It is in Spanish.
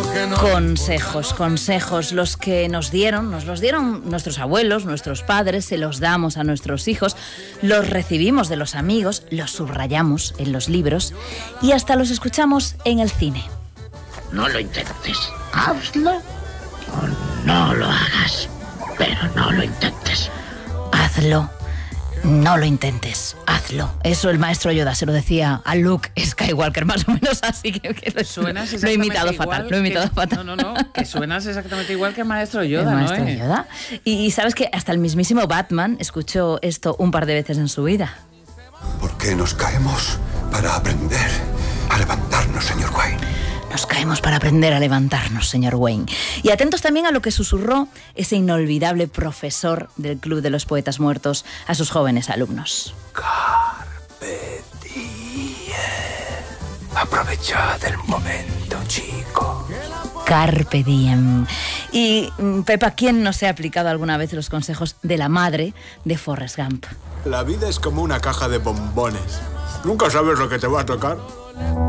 Consejos, consejos, los que nos los dieron nuestros abuelos, nuestros padres, se los damos a nuestros hijos, los recibimos de los amigos, los subrayamos en los libros y hasta los escuchamos en el cine. No lo intentes, hazlo o no lo hagas, pero no lo intentes. Hazlo. No lo intentes, hazlo. Eso el maestro Yoda se lo decía a Luke Skywalker, más o menos así que lo he imitado fatal. No, que suenas exactamente igual que el maestro Yoda, el maestro Yoda. Y sabes que hasta el mismísimo Batman escuchó esto un par de veces en su vida. ¿Por qué nos caemos? Para aprender a levantarnos, señor Wayne. Nos caemos para aprender a levantarnos, señor Wayne. Y atentos también a lo que susurró ese inolvidable profesor del Club de los Poetas Muertos a sus jóvenes alumnos. Carpe diem. Aprovechad el momento, chico. Carpe diem. Y, Pepa, ¿quién no se ha aplicado alguna vez los consejos de la madre de Forrest Gump? La vida es como una caja de bombones. Nunca sabes lo que te va a tocar.